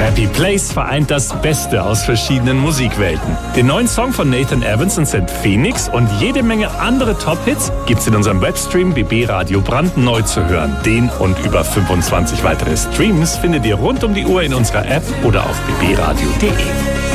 Happy Place vereint das Beste aus verschiedenen Musikwelten. Den neuen Song von Nathan Evans und St. Phoenix und jede Menge andere Top-Hits gibt's in unserem Webstream BB Radio brandneu zu hören. Den und über 25 weitere Streams findet ihr rund um die Uhr in unserer App oder auf bbradio.de.